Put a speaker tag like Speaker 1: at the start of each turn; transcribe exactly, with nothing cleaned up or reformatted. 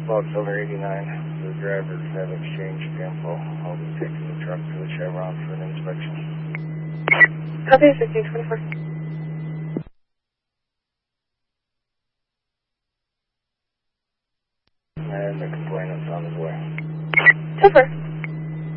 Speaker 1: Fox over eighty-nine. The drivers have exchanged info. I'll be taking the truck to the Chevron for an inspection.
Speaker 2: Copy, fifteen twenty-four.
Speaker 1: And the complainant's on his way.
Speaker 2: So far.